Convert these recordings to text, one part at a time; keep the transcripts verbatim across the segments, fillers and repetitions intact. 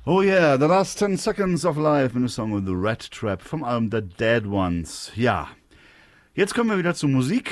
Oh yeah, the last ten seconds of life in a song with the Rat Trap vom Album The Dead Ones. Ja, jetzt kommen wir wieder zur Musik.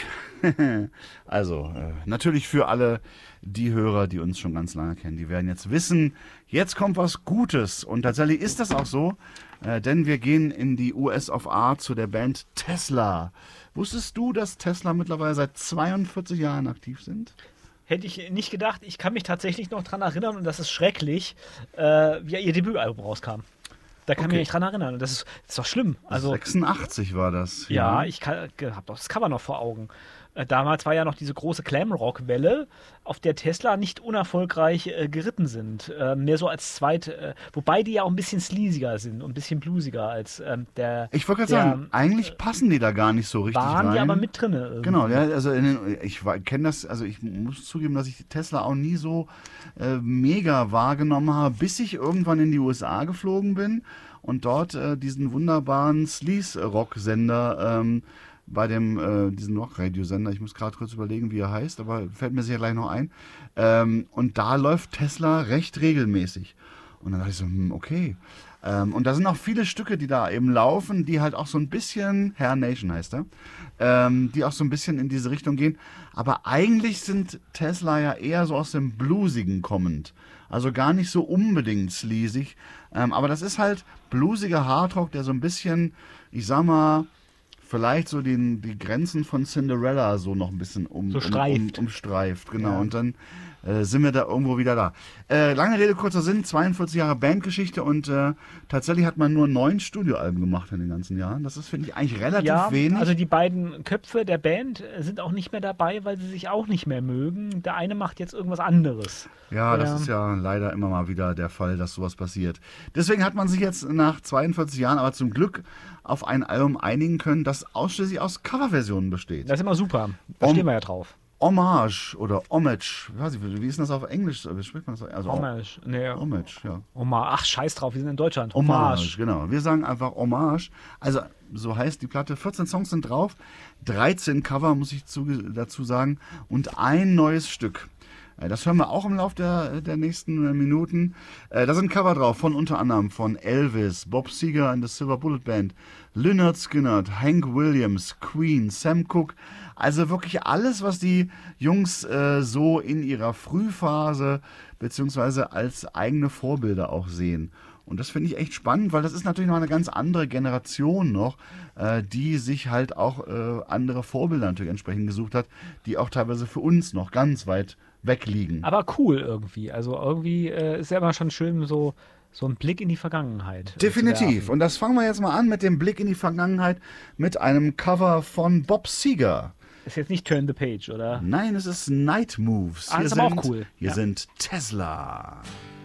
Also, äh, natürlich für alle die Hörer, die uns schon ganz lange kennen, die werden jetzt wissen, jetzt kommt was Gutes. Und tatsächlich ist das auch so, äh, denn wir gehen in die U S of A zu der Band Tesla. Wusstest du, dass Tesla mittlerweile seit zweiundvierzig Jahren aktiv sind? Hätte ich nicht gedacht. Ich kann mich tatsächlich noch dran erinnern und das ist schrecklich, äh, wie ihr Debütalbum rauskam. Da kann ich Okay. mich nicht dran erinnern. Und das ist, das ist doch schlimm. Also, sechsundachtzig war das. ja, ich habe doch das Cover noch vor Augen. Äh, damals war ja noch diese große Glamrock-Welle, auf der Tesla nicht unerfolgreich äh, geritten sind. Äh, mehr so als zweit, äh, wobei die ja auch ein bisschen sleasiger sind und ein bisschen bluesiger als ähm, der. Ich wollte gerade der, sagen, eigentlich passen die da gar nicht so richtig waren rein. die aber mit drinne. irgendwie. Genau, ja, also in den, ich kenne das, also ich muss zugeben, dass ich die Tesla auch nie so äh, mega wahrgenommen habe, bis ich irgendwann in die U S A geflogen bin und dort äh, diesen wunderbaren Sleaze-Rock-Sender ähm, bei dem, äh, diesen Rock-Radio-Sender, ich muss gerade kurz überlegen, wie er heißt, aber fällt mir sicher gleich noch ein. Ähm, und da läuft Tesla recht regelmäßig. Und dann dachte ich so, hm, okay. Ähm, und da sind auch viele Stücke, die da eben laufen, die halt auch so ein bisschen, Hair Nation heißt er, ähm, die auch so ein bisschen in diese Richtung gehen. Aber eigentlich sind Tesla ja eher so aus dem Bluesigen kommend. Also gar nicht so unbedingt sleazig. Ähm, aber das ist halt bluesiger Hardrock, der so ein bisschen, ich sag mal, vielleicht so den, die Grenzen von Cinderella so noch ein bisschen um, So um, um, streift. umstreift. Genau. Ja. Und dann äh, sind wir da irgendwo wieder da. Äh, lange Rede, kurzer Sinn, zweiundvierzig Jahre Bandgeschichte und äh, tatsächlich hat man nur neun Studioalben gemacht in den ganzen Jahren. Das ist, finde ich, eigentlich relativ Ja, wenig. also die beiden Köpfe der Band äh, sind auch nicht mehr dabei, weil sie sich auch nicht mehr mögen. Der eine macht jetzt irgendwas anderes. Ja, das Ja. ist ja leider immer mal wieder der Fall, dass sowas passiert. Deswegen hat man sich jetzt nach zweiundvierzig Jahren aber zum Glück auf ein Album einigen können, das ausschließlich aus Coverversionen besteht. Das ist immer super. Da Um- stehen wir ja drauf. Hommage oder Homage, ich weiß nicht, wie ist denn das auf Englisch? Wie spricht man das? Also Hommage. Nee, Homage, ja. Hommage. Ach, scheiß drauf, wir sind in Deutschland. Hommage, Hommage. genau. Wir sagen einfach Hommage. Also, so heißt die Platte. vierzehn Songs sind drauf, dreizehn Cover, muss ich zu, dazu sagen, und ein neues Stück. Äh, Das hören wir auch im Laufe der, der nächsten äh, Minuten. Äh, Da sind Cover drauf von unter anderem von Elvis, Bob Seger and the Silver Bullet Band, Lynyrd Skynyrd, Hank Williams, Queen, Sam Cooke. Also wirklich alles, was die Jungs äh, so in ihrer Frühphase beziehungsweise als eigene Vorbilder auch sehen. Und das finde ich echt spannend, weil das ist natürlich noch eine ganz andere Generation noch, äh, die sich halt auch äh, andere Vorbilder natürlich entsprechend gesucht hat, die auch teilweise für uns noch ganz weit weg liegen. Aber cool irgendwie. Also irgendwie äh, ist ja immer schon schön, so, so einen Blick in die Vergangenheit. äh, zu Definitiv. werfen. Und das fangen wir jetzt mal an mit dem Blick in die Vergangenheit mit einem Cover von Bob Seger. Ist jetzt nicht Turn the Page, oder? Nein, es ist Night Moves. Ah, Hier ist aber auch sind- cool. Hier Ja. sind Tesla.